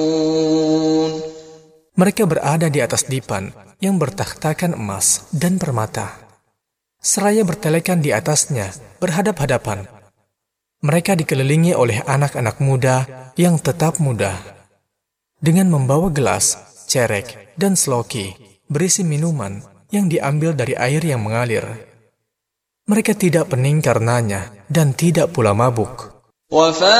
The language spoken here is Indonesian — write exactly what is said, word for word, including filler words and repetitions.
Mereka berada di atas dipan yang bertakhtakan emas dan permata. Seraya bertelekan di atasnya berhadap-hadapan. Mereka dikelilingi oleh anak-anak muda yang tetap muda, dengan membawa gelas, cerek, dan seloki berisi minuman yang diambil dari air yang mengalir. Mereka tidak pening karenanya dan tidak pula mabuk.